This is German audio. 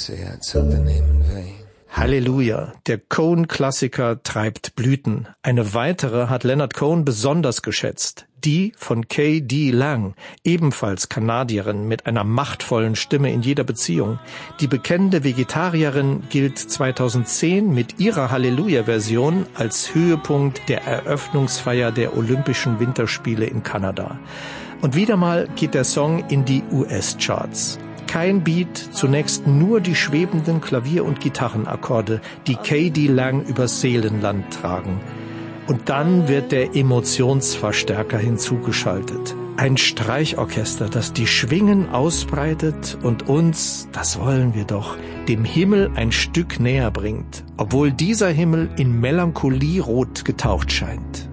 Halleluja, der Cohen-Klassiker treibt Blüten. Eine weitere hat Leonard Cohen besonders geschätzt. Die von K.D. Lang, ebenfalls Kanadierin mit einer machtvollen Stimme in jeder Beziehung. Die bekennende Vegetarierin gilt 2010 mit ihrer Halleluja-Version als Höhepunkt der Eröffnungsfeier der Olympischen Winterspiele in Kanada. Und wieder mal geht der Song in die US-Charts. Kein Beat, zunächst nur die schwebenden Klavier- und Gitarrenakkorde, die K.D. Lang übers Seelenland tragen. Und dann wird der Emotionsverstärker hinzugeschaltet. Ein Streichorchester, das die Schwingen ausbreitet und uns, das wollen wir doch, dem Himmel ein Stück näher bringt, obwohl dieser Himmel in Melancholierot getaucht scheint.